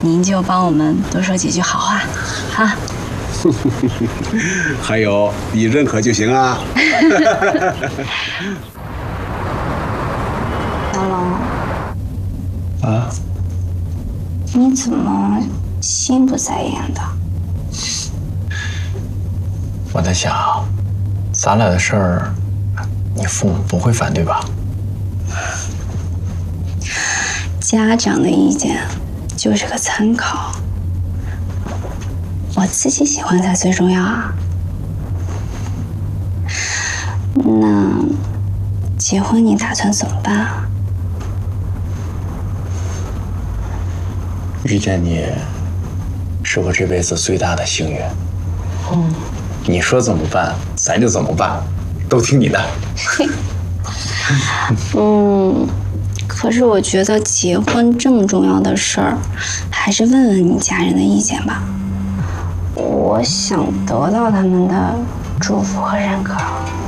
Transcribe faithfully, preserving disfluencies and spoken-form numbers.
您就帮我们多说几句好话，啊。 还有，你认可就行啊。 小龙， 啊？ 你怎么心不在焉的？ 我在想，咱俩的事儿，你父母不会反对吧？ 家长的意见就是个参考，我自己喜欢才最重要啊。那结婚你打算怎么办啊？ 遇见你，是我这辈子最大的幸运。 嗯， 你说怎么办，咱就怎么办，都听你的。 嗯，可是我觉得结婚这么重要的事儿，还是问问你家人的意见吧。我想得到他们的祝福和认可。